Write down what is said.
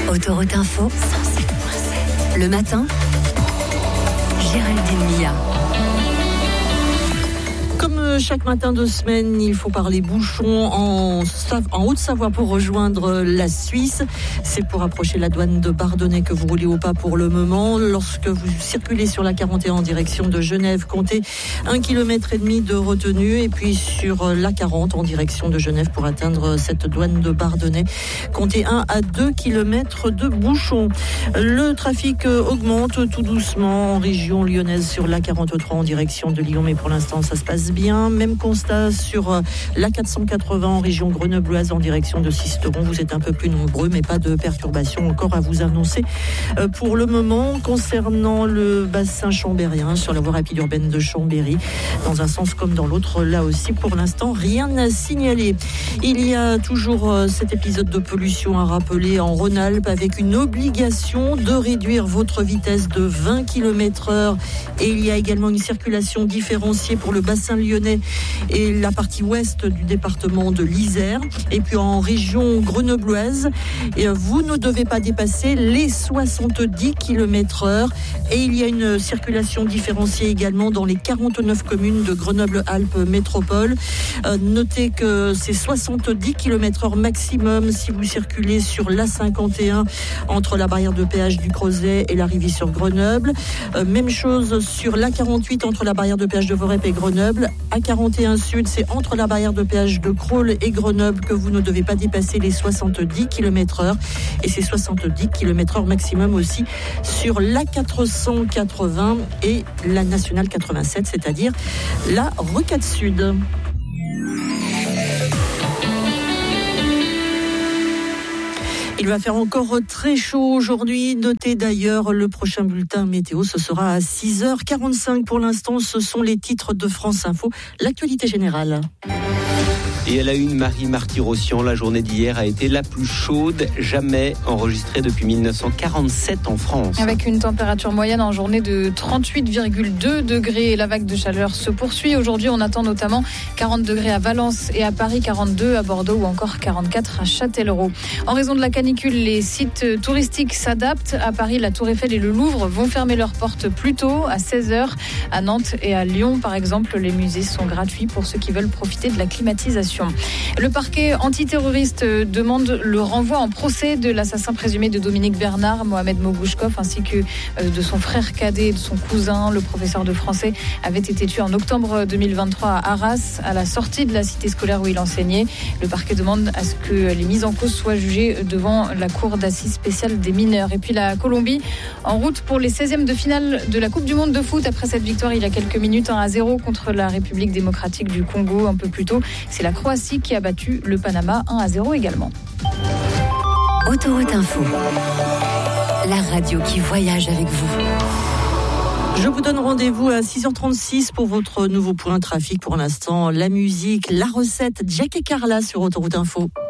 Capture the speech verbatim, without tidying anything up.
Autoroute Info, cent sept virgule sept. Le matin, Géraldine Mia. Comme chaque matin de semaine, il faut parler bouchons en, en Haute-Savoie pour rejoindre la Suisse. C'est pour approcher la douane de Bardonnay que vous roulez au pas pour le moment. Lorsque vous circulez sur la quarante et un en direction de Genève, comptez un kilomètre et demi de retenue. Et puis sur la quarante en direction de Genève pour atteindre cette douane de Bardonnay, comptez un à deux kilomètres de bouchons. Le trafic augmente tout doucement en région lyonnaise sur la quarante-trois en direction de Lyon, mais pour l'instant ça se passe bien. Même constat sur la quatre cent quatre-vingts en région grenobloise en direction de Sisteron. Vous êtes un peu plus nombreux, mais pas de perturbations encore à vous annoncer pour le moment. Concernant le bassin chambérien sur la voie rapide urbaine de Chambéry, dans un sens comme dans l'autre, là aussi pour l'instant rien à signaler. Il y a toujours cet épisode de pollution à rappeler en Rhône-Alpes avec une obligation de réduire votre vitesse de vingt kilomètres heure, et il y a également une circulation différenciée pour le bassin lyonnais et la partie ouest du département de l'Isère. Et puis en région grenobloise, vous ne devez pas dépasser les soixante-dix kilomètres heure, et il y a une circulation différenciée également dans les quarante-neuf communes de Grenoble-Alpes Métropole. Euh, notez que c'est soixante-dix kilomètres heure maximum si vous circulez sur l'A cinquante et un entre la barrière de péage du Crozet et l'arrivée sur Grenoble. Euh, même chose sur l'A quarante-huit entre la barrière de péage de Vorep et Grenoble. A quarante et un Sud, c'est entre la barrière de péage de Crolles et Grenoble que vous ne devez pas dépasser les soixante-dix kilomètres heure, et c'est soixante-dix kilomètres heure maximum aussi sur l'A quatre cent quatre-vingts et la nationale quatre-vingt-sept, c'est-à-dire la Rocade Sud. Il va faire encore très chaud aujourd'hui. Notez d'ailleurs le prochain bulletin météo, ce sera à six heures quarante-cinq. Pour l'instant, ce sont les titres de France Info. L'actualité générale. Et elle a une Marie Marty-Rossian. La journée d'hier a été la plus chaude jamais enregistrée depuis dix-neuf cent quarante-sept en France. Avec une température moyenne en journée de trente-huit virgule deux degrés. Et la vague de chaleur se poursuit. Aujourd'hui, on attend notamment quarante degrés à Valence et à Paris, quarante-deux à Bordeaux ou encore quarante-quatre à Châtellerault. En raison de la canicule, les sites touristiques s'adaptent. À Paris, la Tour Eiffel et le Louvre vont fermer leurs portes plus tôt, à seize heures. À Nantes et à Lyon, par exemple, les musées sont gratuits pour ceux qui veulent profiter de la climatisation. Le parquet antiterroriste demande le renvoi en procès de l'assassin présumé de Dominique Bernard, Mohamed Mogouchkov, ainsi que de son frère cadet et de son cousin. Le professeur de français avait été tué en octobre deux mille vingt-trois à Arras, à la sortie de la cité scolaire où il enseignait. Le parquet demande à ce que les mises en cause soient jugées devant la cour d'assises spéciale des mineurs. Et puis la Colombie, en route pour les seizièmes de finale de la Coupe du Monde de foot. Après cette victoire il y a quelques minutes, un à zéro contre la République démocratique du Congo. Un peu plus tôt, c'est la Croatie qui a battu le Panama un à zéro également. Autoroute Info, la radio qui voyage avec vous. Je vous donne rendez-vous à six heures trente-six pour votre nouveau point trafic. Pour l'instant, la musique, la recette, Jack et Carla sur Autoroute Info.